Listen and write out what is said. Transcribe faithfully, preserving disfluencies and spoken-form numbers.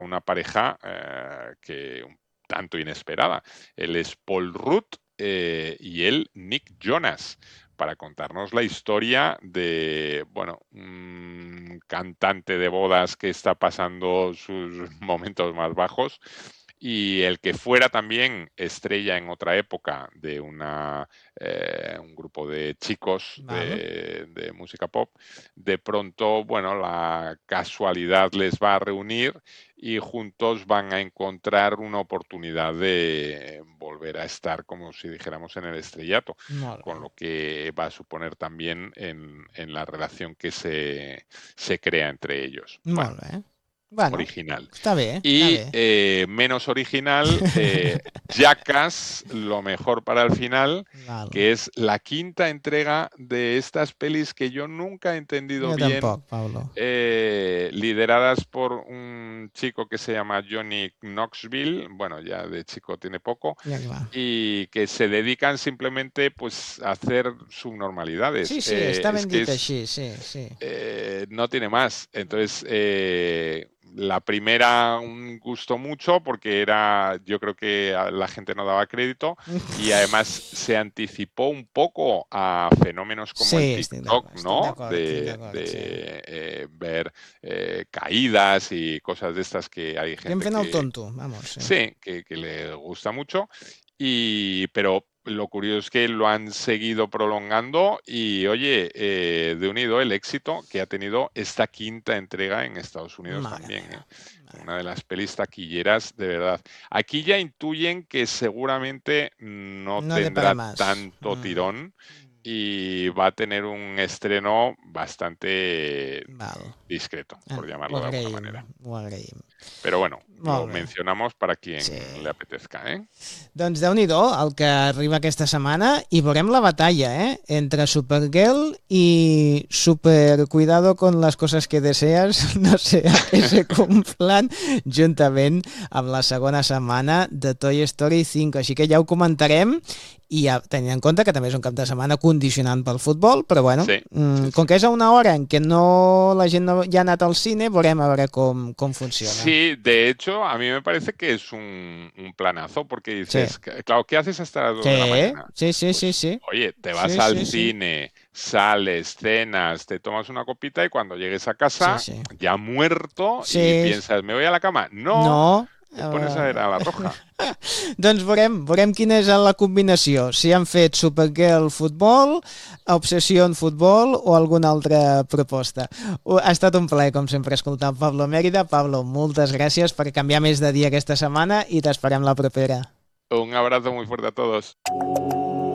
una pareja eh, que un tanto inesperada. Él es Paul Rudd eh, y él Nick Jonas, para contarnos la historia de, bueno, un cantante de bodas que está pasando sus momentos más bajos y el que fuera también estrella en otra época de una, eh, un grupo de chicos Val. de, de música pop, de pronto, bueno, la casualidad les va a reunir y juntos van a encontrar una oportunidad de volver a estar, como si dijéramos, en el estrellato, Molt con bé. lo que va a suponer también en, en la relación que se, se crea entre ellos. Bueno, Molt bé. Bueno, original. està bé, està Y bé. eh, menos original, eh, Jackass, lo mejor para el final, Val. que es la quinta entrega de estas pelis que yo nunca he entendido Jo bien, tampoc, Pablo. eh, lideradas por un chico que se llama Johnny Knoxville, bueno, ya de chico tiene poco, Ja, clar. y que se dedican simplemente pues a hacer subnormalidades. Sí, sí, Eh, està es ben que dit es així, sí, sí. eh, no tiene más. Entonces, eh, la primera um, gustó mucho porque era, yo creo que a la gente no daba crédito y además se anticipó un poco a fenómenos como el Sí, estic TikTok, d'acord, estic ¿no? d'acord, estic De, d'acord, sí. de eh, ver eh, caídas y cosas de estas que hay Estem gente fent el que, tonto, vamos, sí. sí, que, que le gusta mucho. Y, pero lo curioso es que lo han seguido prolongando y, oye, eh, de unido el éxito que ha tenido esta quinta entrega en Estados Unidos Mare también, meva, ¿eh? mare Una de meva. las pelis taquilleras, de verdad. Aquí ya intuyen que seguramente no No de para tendrá más. tanto Mm. tirón y va a tener un estreno bastante Val. discreto, En, por ho llamarlo de alguna agraïm, manera. ho agraïm. Pero bueno, lo Molt bé. mencionamos para Sí. quien le apetezca, ¿eh? Doncs déu-n'hi-do el que arriba aquesta setmana i veurem la batalla, eh? Entre Supergirl i Super Cuidado con las cosas que deseas, no sé a què se cumplan, juntament amb la segona setmana de Toy Story cinc. Així que ja ho comentarem i ja tenint en compte que també és un cap de setmana condicionant pel futbol, però bueno, Sí, mmm, sí, com sí. que és a una hora en què no, la gent no ja ha anat al cine, veurem a veure com, com funciona. Sí, de hecho, a mí me parece que es un, un planazo, porque Sí. dices, que- claro, ¿qué haces hasta las dos de la Sí, mañana? sí, sí, sí, Pues, sí. oye, te vas Sí, al sí, sí. cine, sales, cenas, te tomas una copita y cuando llegues a Sí, casa, sí. ya muerto, y Sí, piensas, ¿me voy a la cama? No, no. te pones a ver a La Roja. Uh... doncs veurem, veurem quina és la combinació. Si han fet Supergirl futbol, Obsession futbol o alguna altra proposta. Ha estat un plaer, com sempre, escoltar Pablo Mérida. Pablo, moltes gràcies per canviar més de dia aquesta setmana i t'esperem la propera. Un abrazo muy fuerte a todos.